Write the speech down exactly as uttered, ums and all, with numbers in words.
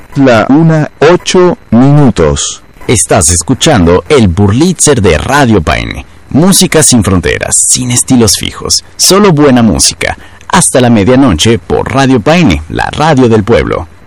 La una, ocho minutos. Estás escuchando el Burlitzer de Radio Paine. Música sin fronteras, sin estilos fijos, solo buena música. Hasta la medianoche por Radio Paine, la radio del pueblo.